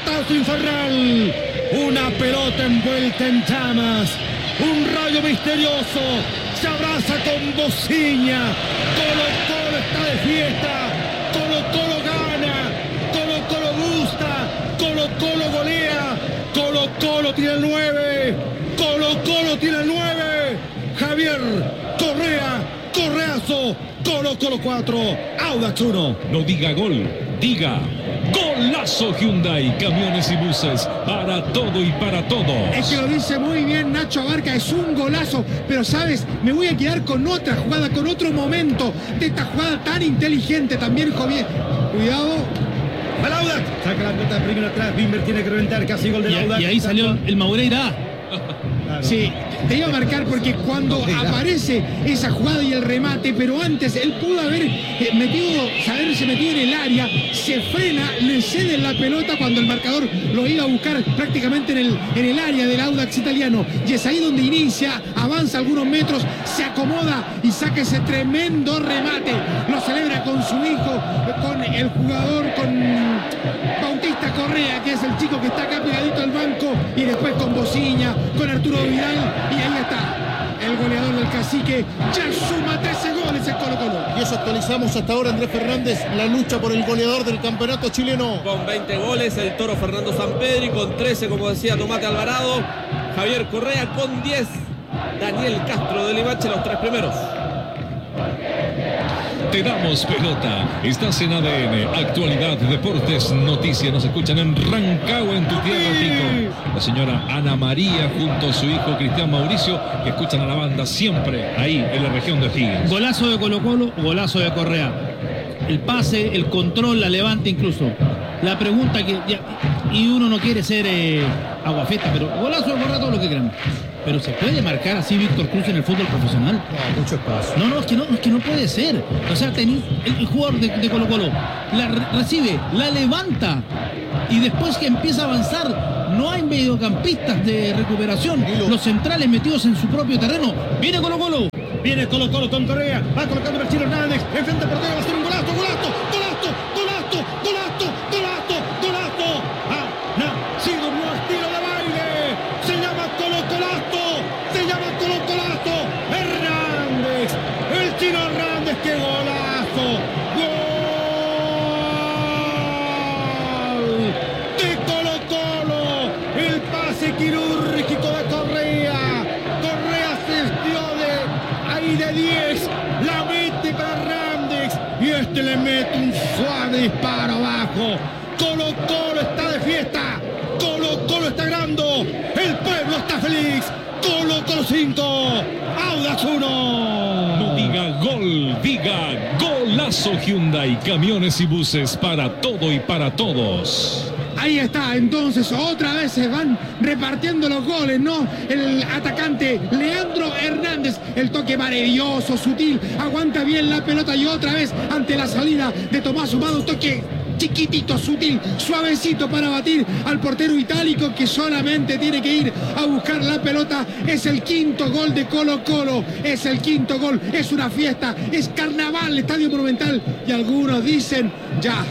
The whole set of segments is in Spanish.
batazo infernal, una pelota envuelta en llamas, un rayo misterioso, se abraza con bocina. Colo-Colo está de fiesta, Colo-Colo gana, Colo-Colo gusta, Colo-Colo golea, Colo-Colo tiene el 9, Colo-Colo tiene el 9, Javier Correa, Correazo, Colo-Colo 4, Audax 1. No diga gol, diga golazo. Hyundai, camiones y buses, para todo y para todos. Es que lo dice muy bien Nacho Abarca, es un golazo, pero sabes, me voy a quedar con otra jugada, con otro momento de esta jugada tan inteligente también, Javier. Cuidado. Al Audax, saca la pelota de primero atrás, Bimber tiene que reventar, casi gol del Audax. Y ahí salió el Maureira. Claro. Sí, te iba a marcar porque cuando aparece esa jugada y el remate, pero antes él pudo haberse metido en el área, se frena, le cede la pelota cuando el marcador lo iba a buscar prácticamente en el área del Audax italiano. Y es ahí donde inicia, avanza algunos metros, se acomoda y saca ese tremendo remate. Lo celebra con su hijo, con el jugador, con Bautista Correa, que es el chico que está acá pegadito al banco, y después con Bociña, con Arturo Vidal, y ahí está el goleador del Cacique, ya suma 13 goles en Colo-Colo. Y eso actualizamos hasta ahora, Andrés Fernández, la lucha por el goleador del campeonato chileno. Con 20 goles el Toro Fernando Sampedri, con 13, como decía Tomate Alvarado, Javier Correa con 10, Daniel Castro de Limache los 3 primeros. Te damos pelota. Estás en ADN, actualidad, deportes, noticias. Nos escuchan en Rancagua, en tu tierra, Tico. La señora Ana María junto a su hijo Cristian Mauricio, que escuchan a la banda siempre ahí en la región de O'Higgins. Golazo de Colo-Colo, golazo de Correa. El pase, el control, la levanta incluso. La pregunta y uno no quiere ser aguafiesta, pero golazo de Correa, todo lo que queramos. Pero ¿se puede marcar así Víctor Cruz en el fútbol profesional? No, mucho espacio. No, es que no puede ser. O sea, el jugador de Colo-Colo recibe, la levanta y después que empieza a avanzar, no hay mediocampistas de recuperación. Los centrales metidos en su propio terreno. Viene Colo-Colo. Viene Colo-Colo con Correa, va colocando el Chilo Hernández, enfrente al portero, va a ser un golazo, golazo, golazo, golazo, golazo, golazo, golazo. Ha nacido un nuevo estilo de baile, se llama Colo-Colazo, se llama Colo-Colazo. Hernández, el Chino Hernández, qué golazo, gol de Colo-Colo, el pase quirúrgico de Correa. Correa se dio de 10, la mete para Hernández y este le mete un suave disparo abajo. Colo-Colo está de fiesta, Colo-Colo está ganando, el pueblo está feliz. Colo-Colo 5, Audax 1. No diga gol, diga golazo. Hyundai, camiones y buses, para todo y para todos. Ahí está, entonces otra vez se van repartiendo los goles, ¿no? El atacante Leandro Hernández, el toque maravilloso, sutil, aguanta bien la pelota y otra vez ante la salida de Tomás Humado, un toque chiquitito, sutil, suavecito para batir al portero itálico que solamente tiene que ir a buscar la pelota. Es el quinto gol de Colo-Colo, es el quinto gol, es una fiesta, es carnaval, Estadio Monumental, y algunos dicen ya,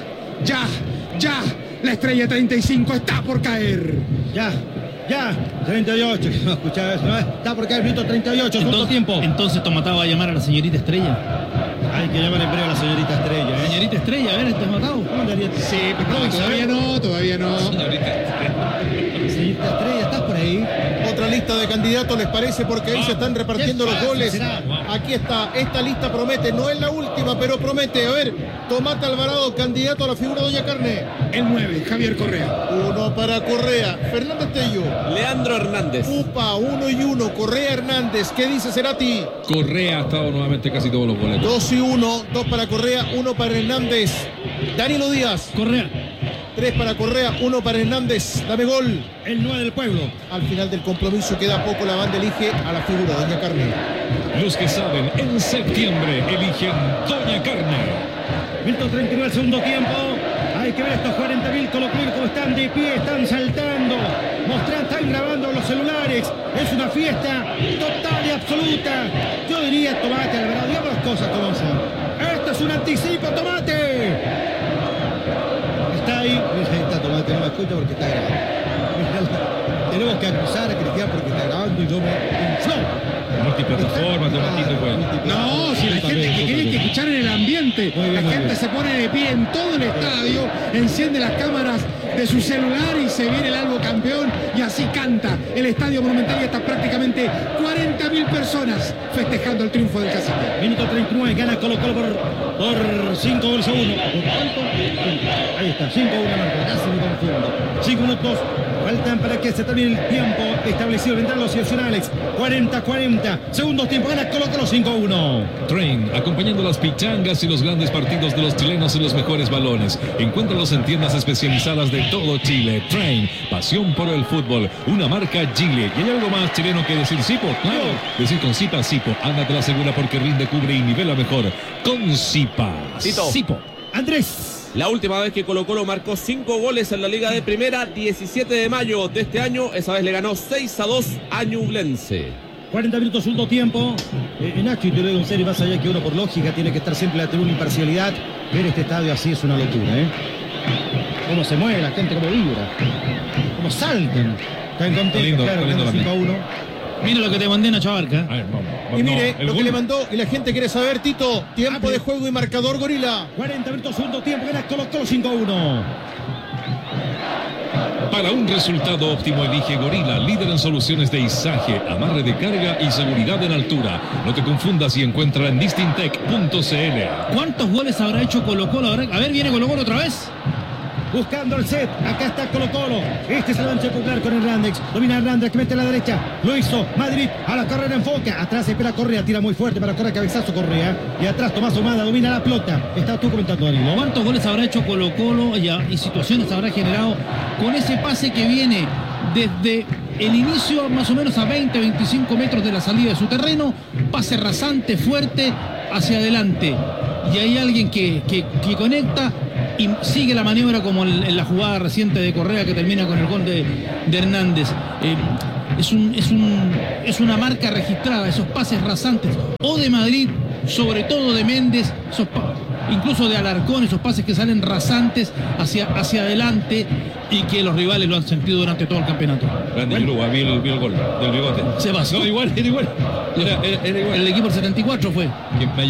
la estrella 35 está por caer. Ya, 38, no escuchaba eso, ¿no? Está por caer, minuto 38, segundo tiempo. Entonces Tomatao va a llamar a la señorita Estrella. Hay que llamar en breve a la señorita Estrella, ¿eh? Señorita Estrella, a ver, Tomatao. Sí, pero no, todavía no. Señorita Estrella, ¿estás por ahí? Otra lista de candidatos, ¿les parece? Porque ahí se están repartiendo los goles. Aquí está, esta lista promete, no es la última, pero promete. A ver, Tomate Alvarado, candidato a la figura Doña Carne. El 9, Javier Correa. 1 para Correa. Fernández Tello. Leandro Hernández. Upa, 1 y 1. Correa Hernández. ¿Qué dice Cerati? Correa ha estado nuevamente casi todos los goles. 2 y 1. 2 para Correa, 1 para Hernández. Danilo Díaz. Correa. 3 para Correa, 1 para Hernández. Dame gol. El 9 del pueblo. Al final del compromiso queda poco, la banda elige a la figura Doña Carne. Los que saben, en septiembre eligen Doña Carne. Minuto 39 del segundo tiempo. Hay que ver a estos 40.000 coloclinos como están de pie, están saltando, están grabando los celulares. Es una fiesta total y absoluta. Yo diría, Tomate Alvarado, digamos las cosas, Tomás. Esto es un anticipo, Tomate. Está ahí. Está Tomate, no me escucha. escucha porque está grabando. Tenemos que acusar a Cristian porque está grabando y yo me inflo. Multiplataformas, Donatito, bueno. No, si la gente que quiere que escuchar en el ambiente, la gente se pone de pie en todo el estadio, enciende las cámaras de su celular y se viene el Albo campeón y así canta. El Estadio Monumental y está prácticamente 40.000 personas festejando el triunfo del Cacique. Minuto 39, gana Colo-Colo por 5 goles a 1. ¿Por cuánto? Ahí está, 5-1 marca, casi me confundo. 5 minutos faltan para que se termine el tiempo establecido. Vendrán los excepcionales. 40-40. Segundos tiempo, gana Colo-Colo 5-1. Train, acompañando las pichangas y los grandes partidos de los chilenos en los mejores balones. Encuéntralos en tiendas especializadas de todo Chile. Train, pasión por el fútbol. Una marca Chile. ¿Y hay algo más chileno que decir Sipo? Claro, decir con Sipa Sipo. Ándate la segura porque rinde, cubre y nivela mejor. Con Sipa Sipo. Andrés. La última vez que Colo-Colo marcó 5 goles en la Liga de Primera, 17 de mayo de este año. Esa vez le ganó 6-2 a Ñublense. 40 minutos, segundo tiempo. Nacho, y te lo digo en serio, más allá que uno por lógica tiene que estar siempre a tener una imparcialidad. Ver este estadio así es una locura, ¿eh? Cómo se mueve la gente, cómo vibra, cómo saltan. Están contentos, claro, 5-1. Mira lo que te mandé, Nacho Abarca. A ver, vamos. Y mire No, lo que le mandó y la gente quiere saber, Tito. Tiempo de juego y marcador, Gorila. 40 minutos, segundo tiempo, gana Colo-Colo 5-1. Para un resultado óptimo elige Gorila, líder en soluciones de izaje, amarre de carga y seguridad en altura. No te confundas y encuentra en distintec.cl. ¿Cuántos goles habrá hecho Colo-Colo? A ver, viene Colo-Colo otra vez. Buscando el set, acá está Colo-Colo. Este es el ancho popular con Hernández. Domina Hernández que mete a la derecha. Lo hizo Madrid a la carrera, enfoca. Atrás espera Correa, tira muy fuerte para Correa, cabezazo Correa. Y atrás Tomás Ahumada domina la pelota. Estás tú comentando, Danilo. ¿Cuántos goles habrá hecho Colo-Colo y situaciones habrá generado con ese pase que viene desde el inicio más o menos a 20-25 metros de la salida de su terreno? Pase rasante, fuerte, hacia adelante. Y hay alguien que conecta y sigue la maniobra como en la jugada reciente de Correa que termina con el gol de Hernández. Es una marca registrada, esos pases rasantes, o de Madrid, sobre todo de Méndez, incluso de Alarcón, esos pases que salen rasantes hacia adelante y que los rivales lo han sentido durante todo el campeonato. Grande Uruguay, vi el gol del bigote. Se pasó. No, igual. Era igual. El equipo del 74 fue.